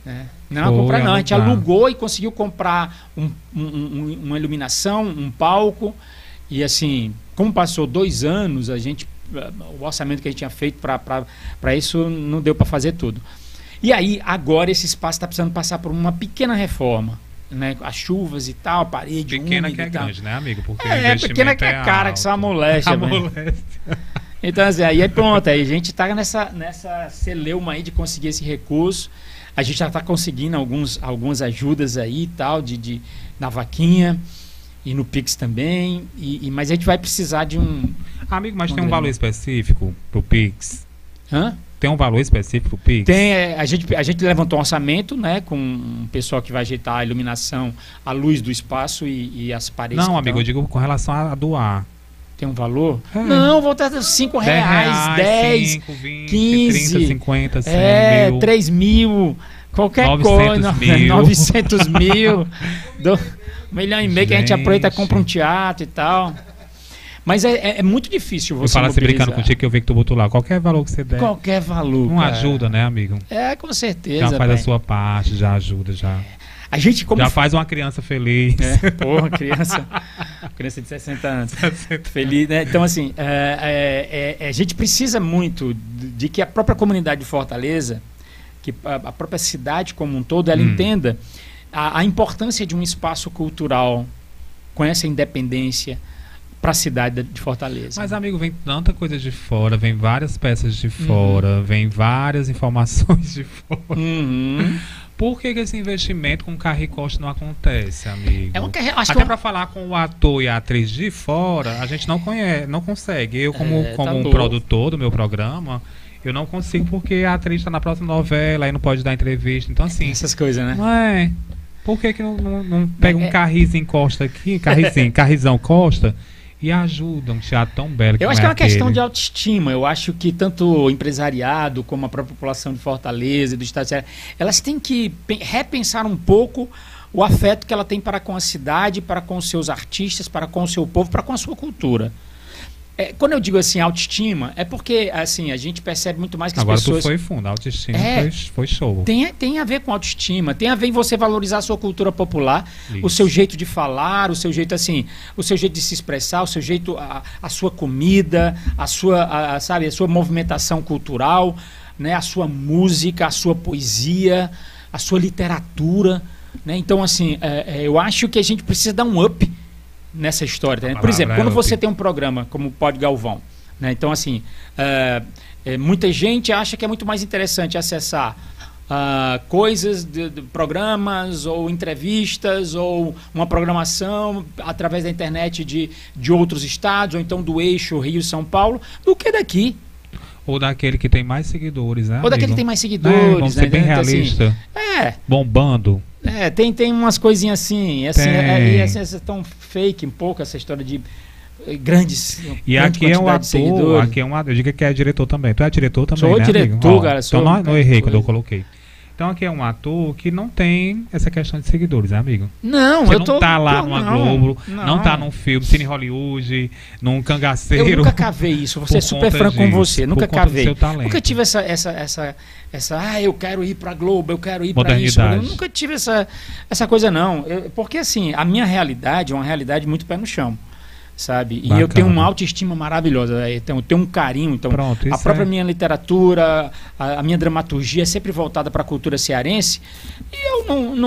Não, comprar não. A gente alugou e conseguiu comprar uma iluminação, um palco. E assim, como passou 2 anos, o orçamento que a gente tinha feito para isso não deu para fazer tudo. E aí, agora esse espaço está precisando passar por uma pequena reforma. Né, as chuvas e tal, a parede pequena úmida que é grande, né, amigo? Porque pequena que é cara, que só moléstia. Então, assim, aí pronto, aí a gente tá nessa celeuma aí de conseguir esse recurso. A gente já tá conseguindo algumas ajudas aí e tal, na vaquinha e no Pix também. Mas a gente vai precisar de um... Amigo, mas tem um valor específico pro Pix? Hã? Tem um valor específico pro Pix? Tem, a gente levantou um orçamento, né, com um pessoal que vai ajeitar a iluminação, a luz do espaço e as paredes. Não, amigo, eu digo com relação a doar. Tem um valor? Não, vou estar R$5, 10, 5, 20, 15, 30, 50, 100 mil. 3 mil, qualquer 900 coisa. mil. 900 mil. 1,5 milhão que a gente aproveita e compra um teatro e tal. Mas é muito difícil você eu falo assim, mobilizar. brincando contigo que eu vi que tu botou lá. Qualquer valor que você der. Qualquer valor. Não ajuda, né, amigo? Com certeza. Já faz a sua parte, já ajuda, já. A gente já faz uma criança feliz. Porra, criança de 60 anos. Feliz, né? Então, assim, a gente precisa muito de que a própria comunidade de Fortaleza, que a própria cidade como um todo, ela entenda a importância de um espaço cultural com essa independência para a cidade de Fortaleza. Mas, amigo, vem tanta coisa de fora, vem várias peças de fora, vem várias informações de fora. Por que esse investimento com Carrie Costa não acontece, amigo? Até para falar com o ator e a atriz de fora, a gente não consegue. Eu, como um produtor do meu programa, eu não consigo porque a atriz está na próxima novela e não pode dar entrevista. Então, assim... Essas coisas, né? Não é? Por que não pega um Carrizinho Costa aqui, Carrizão Costa... E ajuda um teatro tão belo. Eu acho que é uma questão de autoestima. Eu acho que tanto o empresariado como a própria população de Fortaleza e do estado de Ceará, elas têm que repensar um pouco o afeto que ela tem para com a cidade, para com os seus artistas, para com o seu povo, para com a sua cultura. Quando eu digo assim, autoestima, é porque assim, a gente percebe muito mais que as pessoas... Agora tu foi fundo, a autoestima foi show. Tem a ver com autoestima, tem a ver em você valorizar a sua cultura popular, o seu jeito de falar, o seu jeito assim, o seu jeito de se expressar, o seu jeito, a sua comida, a sua movimentação cultural, né, a sua música, a sua poesia, a sua literatura, né? Então, assim, eu acho que a gente precisa dar um up nessa história, né? Por exemplo, quando você tem um programa como o Pod Galvão, né? Então, assim, muita gente acha que é muito mais interessante acessar coisas de programas ou entrevistas ou uma programação através da internet de outros estados, ou então do eixo Rio-São Paulo, do que daqui. Ou daquele que tem mais seguidores, né? Ou daquele que tem mais seguidores. Vamos ser bem realista. Assim, bombando. Tem umas coisinhas assim, assim, tão fake um pouco essa história de grandes. E aqui é um ator, eu digo que é diretor também. Tu é diretor também, sou, né, diretor, amigo? cara. Então não errei quando eu coloquei. Então aqui é um ator que não tem essa questão de seguidores, né, amigo? Não, você não tá lá numa Globo, não tá num filme, Cine Hollywood, num Cangaceiro. Eu nunca cavei isso, vou ser super franco com você, nunca cavei. Nunca tive essa eu quero ir pra Globo, eu quero ir pra isso. Eu nunca tive essa coisa, não. Porque assim, a minha realidade é uma realidade muito pé no chão. Sabe? E eu tenho uma autoestima maravilhosa, eu tenho um carinho. Então, a própria minha literatura, a minha dramaturgia é sempre voltada para a cultura cearense. E eu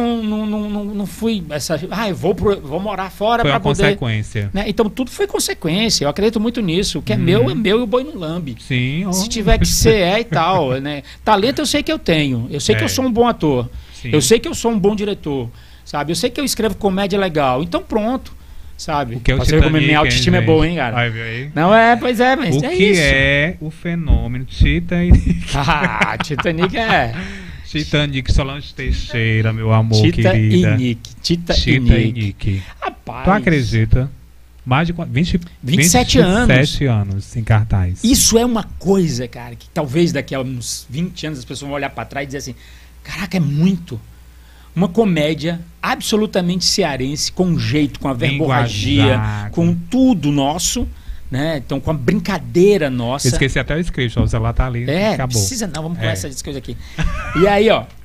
não fui eu vou morar fora para poder. Foi uma consequência. Né? Então, tudo foi consequência. Eu acredito muito nisso. O que é meu e o boi no lambe. Sim. Se tiver que ser, e tal. Né? Talento eu sei que eu tenho. Eu sei que eu sou um bom ator. Sim. Eu sei que eu sou um bom diretor. Sabe? Eu sei que eu escrevo comédia legal. Então, pronto. Sabe? Você vê como minha autoestima é boa, hein, cara? Vai ver aí. Não pois é, mas o é que isso. É o fenômeno Titanic? Titanic Titanic, Solange Teixeira, meu amor, Tita querida. Tita e Nick. Rapaz. Tu acredita? Mais de 27 anos em cartaz. Isso é uma coisa, cara, que talvez daqui a uns 20 anos as pessoas vão olhar pra trás e dizer assim, caraca, é muito. Uma comédia absolutamente cearense, com jeito, com a verborragia, com tudo nosso, né? Então, com a brincadeira nossa. Eu esqueci até o script, o celular tá ali. Acabou. Não precisa não, vamos começar essas coisas aqui. E aí,